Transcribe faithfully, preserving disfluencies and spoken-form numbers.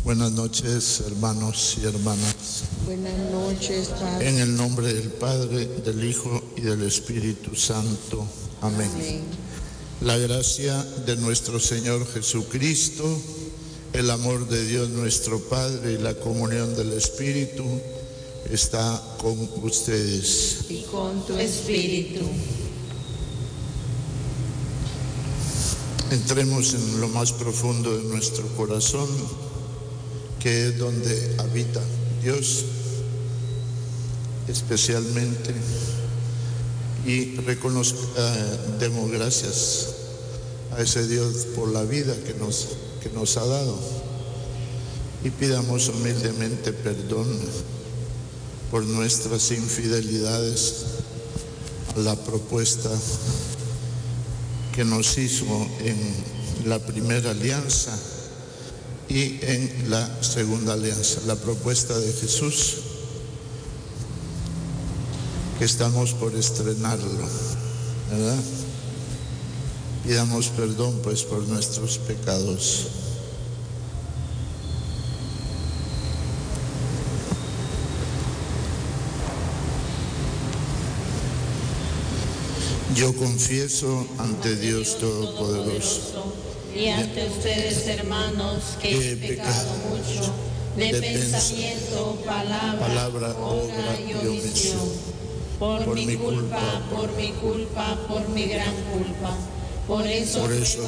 Buenas noches, hermanos y hermanas. Buenas noches, Padre. En el nombre del Padre, del Hijo y del Espíritu Santo. Amén. Amén. La gracia de nuestro Señor Jesucristo, el amor de Dios nuestro Padre y la comunión del Espíritu está con ustedes. Y con tu espíritu. Entremos en lo más profundo de nuestro corazón, que es donde habita Dios especialmente, y reconozca, eh, demos gracias a ese Dios por la vida que nos, que nos ha dado, y pidamos humildemente perdón por nuestras infidelidades a la propuesta que nos hizo en la primera alianza y en la segunda alianza, la propuesta de Jesús, que estamos por estrenarlo, ¿verdad? Pidamos perdón pues por nuestros pecados. Yo confieso ante Dios Todopoderoso y ante ustedes, hermanos, que he pecado mucho de pensamiento, palabra, palabra, obra y omisión. Por mi culpa, por mi culpa, por mi gran culpa. Por eso, Por eso